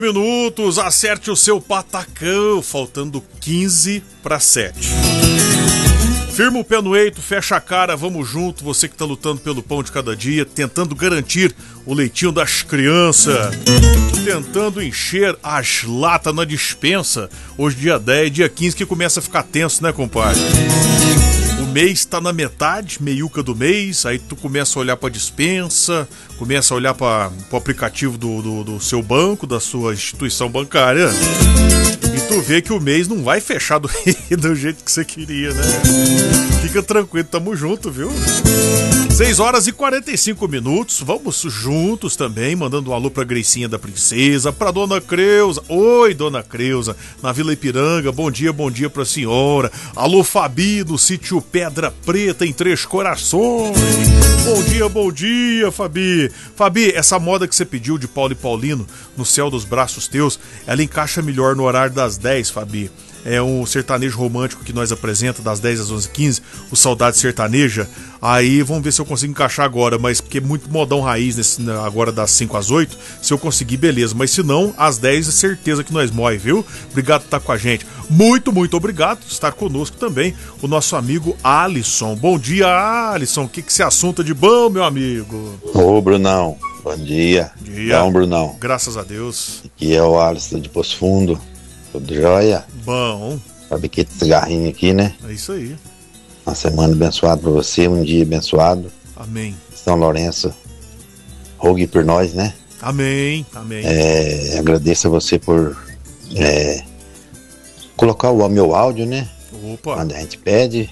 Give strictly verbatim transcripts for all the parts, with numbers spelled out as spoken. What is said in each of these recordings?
Minutos, acerte o seu patacão, faltando quinze para sete. Firma o pé no eito, fecha a cara, vamos junto, você que tá lutando pelo pão de cada dia, tentando garantir o leitinho das crianças, tentando encher as latas na dispensa. Hoje dia dez, dia quinze que começa a ficar tenso, né, compadre? O mês tá na metade, meiuca do mês, aí tu começa a olhar pra dispensa, começa a olhar para o aplicativo do, do, do seu banco, da sua instituição bancária, e tu vê que o mês não vai fechar do, do jeito que você queria, né? Fica tranquilo, tamo junto, viu? seis horas e quarenta e cinco minutos, vamos juntos também, mandando um alô pra Greicinha da Princesa, pra Dona Creuza. Oi, Dona Creuza, na Vila Ipiranga, bom dia, bom dia pra senhora. Alô, Fabi, do sítio Pedra Preta, em Três Corações. Bom dia, bom dia, Fabi. Fabi, essa moda que você pediu de Paulo e Paulino, No Céu dos Braços Teus, ela encaixa melhor no horário das dez, Fabi. É um sertanejo romântico que nós apresenta das dez às onze e quinze, o Saudade Sertaneja. Aí vamos ver se eu consigo encaixar agora, mas porque é muito modão raiz nesse, agora das cinco às oito. Se eu conseguir, beleza, mas se não, às dez é certeza que nós morre, viu? Obrigado por estar com a gente. Muito, muito obrigado por estar conosco também o nosso amigo Alisson. Bom dia, Alisson. O que, que você assunta de bom, meu amigo? Ô, Brunão. Bom dia. Bom dia. Bom, Brunão. Graças a Deus. Aqui é o Alisson de Poço Fundo. Tudo jóia? Bom. Fabriquei de cigarrinho aqui, né? É isso aí. Uma semana abençoada pra você, um dia abençoado. Amém. São Lourenço, rogue por nós, né? Amém, amém. É, agradeço a você por é, colocar o meu áudio, né? Opa. Quando a gente pede.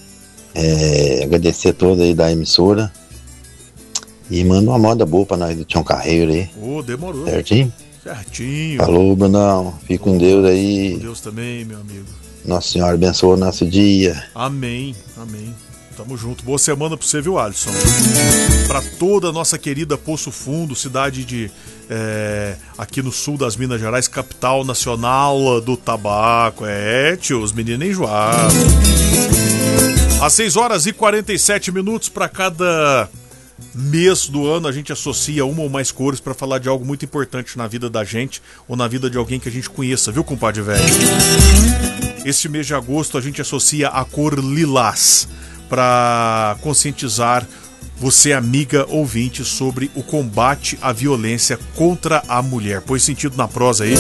É, agradecer a toda aí da emissora. E manda uma moda boa pra nós do Tião Carreiro aí. Ô, oh, demorou. Certinho? Certinho. Falou, Brunão. Fique com Deus aí. Com Deus também, meu amigo. Nossa Senhora abençoe o nosso dia. Amém, amém. Tamo junto. Boa semana pra você, viu, Alisson? Pra toda a nossa querida Poço Fundo, cidade de é, aqui no sul das Minas Gerais, capital nacional do tabaco. É, tio, os meninos enjoaram. Às seis horas e quarenta e sete minutos para cada mês do ano a gente associa uma ou mais cores para falar de algo muito importante na vida da gente ou na vida de alguém que a gente conheça, viu, compadre velho? Este mês de agosto a gente associa a cor lilás para conscientizar você, amiga ouvinte, sobre o combate à violência contra a mulher. Põe sentido na prosa aí.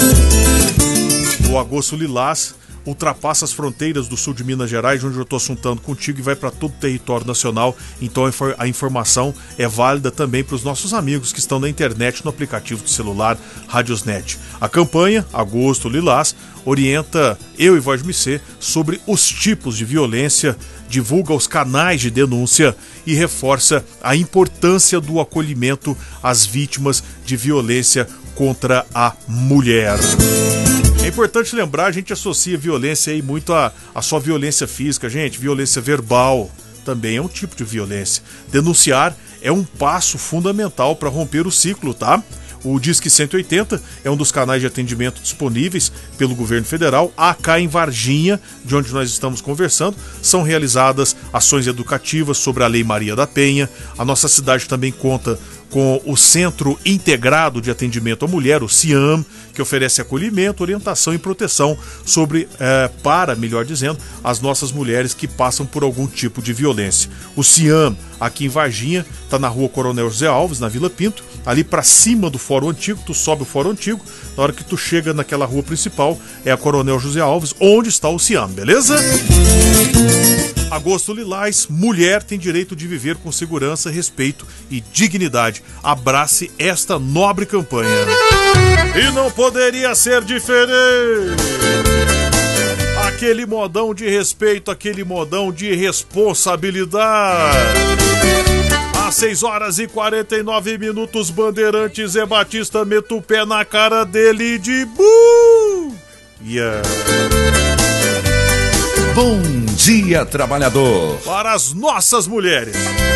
O agosto lilás ultrapassa as fronteiras do sul de Minas Gerais, onde eu estou assuntando contigo, e vai para todo o território nacional. Então a informação é válida também para os nossos amigos que estão na internet, no aplicativo de celular Radiosnet. A campanha Agosto Lilás orienta eu e Voz M C sobre os tipos de violência, divulga os canais de denúncia e reforça a importância do acolhimento às vítimas de violência contra a mulher. É importante lembrar, a gente associa violência aí muito a, a só violência física, gente. Violência verbal também é um tipo de violência. Denunciar é um passo fundamental para romper o ciclo, tá? O Disque cento e oitenta é um dos canais de atendimento disponíveis pelo governo federal. Acá em Varginha, de onde nós estamos conversando, são realizadas ações educativas sobre a Lei Maria da Penha. A nossa cidade também conta com o Centro Integrado de Atendimento à Mulher, o CIAM, que oferece acolhimento, orientação e proteção sobre, é, para, melhor dizendo, as nossas mulheres que passam por algum tipo de violência. O CIAM, aqui em Varginha, está na rua Coronel José Alves, na Vila Pinto, ali para cima do Fórum Antigo. Tu sobe o Fórum Antigo, na hora que tu chega naquela rua principal, é a Coronel José Alves, onde está o CIAM, beleza? Agosto Lilás, mulher tem direito de viver com segurança, respeito e dignidade. Abrace esta nobre campanha. E não poderia ser diferente. Aquele modão de respeito, aquele modão de responsabilidade. Às seis horas e quarenta e nove minutos, Bandeirantes Zé Batista, meta o pé na cara dele de bu. Yeah. Bom dia, trabalhador. Para as nossas mulheres.